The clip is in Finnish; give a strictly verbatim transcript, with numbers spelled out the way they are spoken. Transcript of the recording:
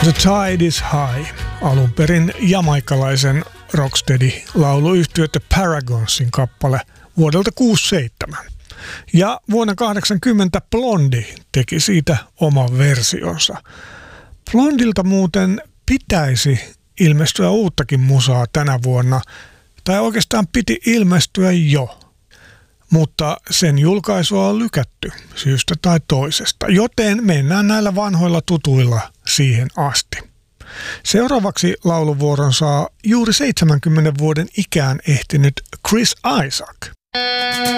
The Tide is High, alun perin jamaikalaisen rocksteady-lauluyhtye The Paragonsin kappale vuodelta kuusikymmentäseitsemän. Ja vuonna kahdeksankymmentä Blondie teki siitä oman versionsa. Blondilta muuten pitäisi ilmestyä uuttakin musaa tänä vuonna, tai oikeastaan piti ilmestyä jo. Mutta sen julkaisua on lykätty syystä tai toisesta, joten mennään näillä vanhoilla tutuilla siihen asti. Seuraavaksi lauluvuoron saa juuri seitsemänkymmenen vuoden ikään ehtinyt Chris Isaak.